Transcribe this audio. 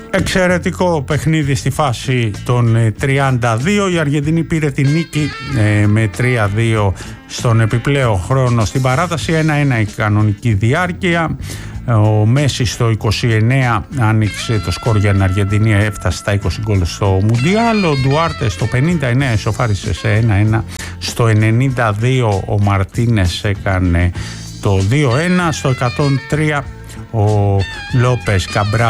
Εξαιρετικό παιχνίδι στη φάση των 32. Η Αργεντινή πήρε τη νίκη με 3-2 στον επιπλέον χρόνο στην παράταση. 1-1 η κανονική διάρκεια. Ο Μέση στο 29 άνοιξε το σκορ για την Αργεντινή, έφτασε στα 20 γκολ στο Μουντιάλ. Ο Ντουάρτε στο 59 ισοφάρισε σε 1-1. Στο 92 ο Μαρτίνες έκανε το 2-1. Στο 103 ο Λόπες Καμπρά